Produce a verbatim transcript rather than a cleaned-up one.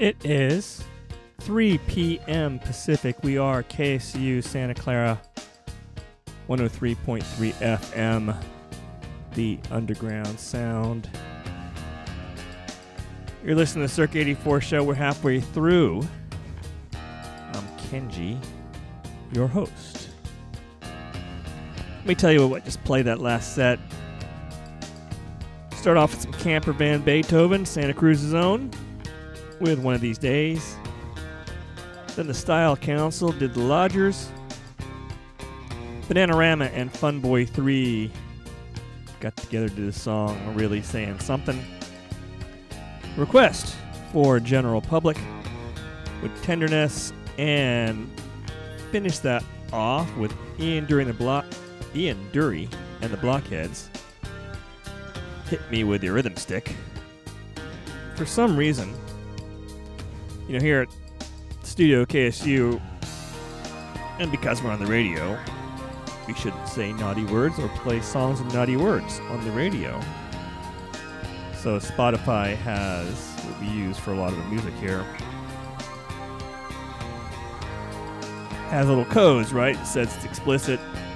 It is three p.m. Pacific. We are K S U Santa Clara, one oh three point three F M, the underground sound. You're listening to the Circa eighty-four show. We're halfway through. I'm Kenji, your host. Let me tell you what, just play that last set. Start off with some camper van Beethoven, Santa Cruz's own, with One of These Days. Then the Style Council did The Lodgers. Bananarama and Funboy three got together to do the song Really Saying Something. Request for General Public with Tenderness, and finish that off with Ian Dury and the Block, Ian Dury and the Blockheads. Hit Me With Your Rhythm Stick. For some reason, you know, here at Studio K S U, and because we're on the radio, we shouldn't say naughty words or play songs with naughty words on the radio. So Spotify has what we use for a lot of the music here. Has little codes, right? It says it's explicit.